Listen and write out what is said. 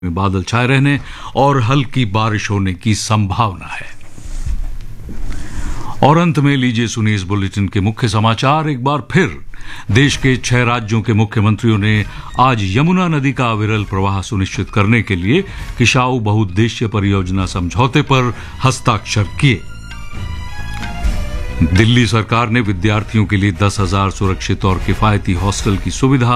में बादल छाए रहने और हल्की बारिश होने की संभावना है। और अंत में लीजिए सुनिए इस बुलेटिन के मुख्य समाचार एक बार फिर। देश के 6 राज्यों के मुख्यमंत्रियों ने आज यमुना नदी का अविरल प्रवाह सुनिश्चित करने के लिए किशाऊ बहुउद्देश्य परियोजना समझौते पर हस्ताक्षर किए। दिल्ली सरकार ने विद्यार्थियों के लिए 10,000 सुरक्षित और किफायती हॉस्टल की सुविधा